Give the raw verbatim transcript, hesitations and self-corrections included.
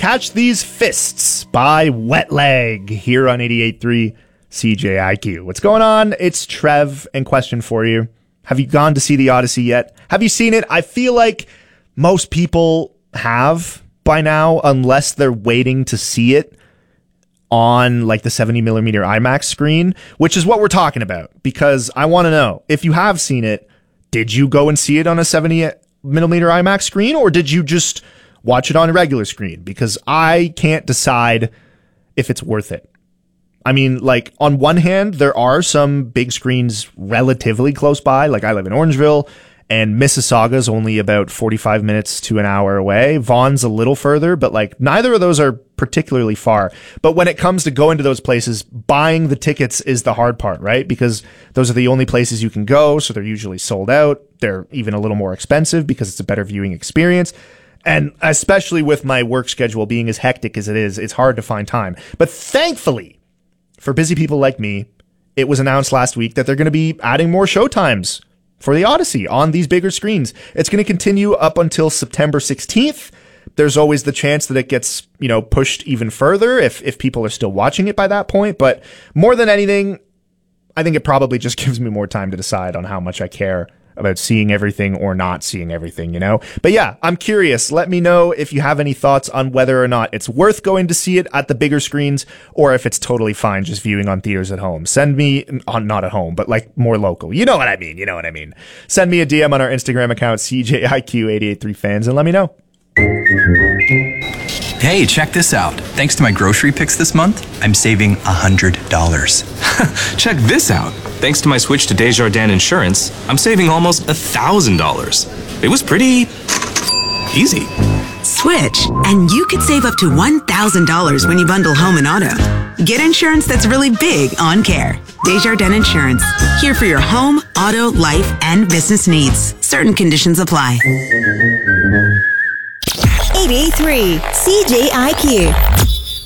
Catch These Fists by Wet Leg here on eighty-eight point three C J I Q. What's going on? It's Trev, and question for you. Have you gone to see The Odyssey yet? Have you seen it? I feel like most people have by now, unless they're waiting to see it on like the seventy millimeter IMAX screen, which is what we're talking about, because I want to know, if you have seen it, did you go and see it on a seventy millimeter IMAX screen, or did you just watch it on a regular screen? Because I can't decide if it's worth it. I mean, like, on one hand, there are some big screens relatively close by. Like, I live in Orangeville, and Mississauga's only about forty-five minutes to an hour away. Vaughan's a little further, but, like, neither of those are particularly far. But when it comes to going to those places, buying the tickets is the hard part, right? Because those are the only places you can go, so they're usually sold out. They're even a little more expensive because it's a better viewing experience. And especially with my work schedule being as hectic as it is, it's hard to find time. But thankfully, for busy people like me, it was announced last week that they're going to be adding more showtimes for The Odyssey on these bigger screens. It's going to continue up until September sixteenth. There's always the chance that it gets, you know, pushed even further if, if people are still watching it by that point. But more than anything, I think it probably just gives me more time to decide on how much I care about seeing everything or not seeing everything, you know? But yeah, I'm curious. Let me know if you have any thoughts on whether or not it's worth going to see it at the bigger screens, or if it's totally fine just viewing on theaters at home. Send me, on not at home, but like more local. You know what I mean? You know what I mean? Send me a D M on our Instagram account, C J I Q eight eight three fans, and let me know. Hey, check this out. Thanks to my grocery picks this month, I'm saving one hundred dollars. Check this out. Thanks to my switch to Desjardins Insurance, I'm saving almost one thousand dollars. It was pretty easy. Switch, and you could save up to one thousand dollars when you bundle home and auto. Get insurance that's really big on care. Desjardins Insurance, here for your home, auto, life, and business needs. Certain conditions apply. eighty-eight point three C J I Q.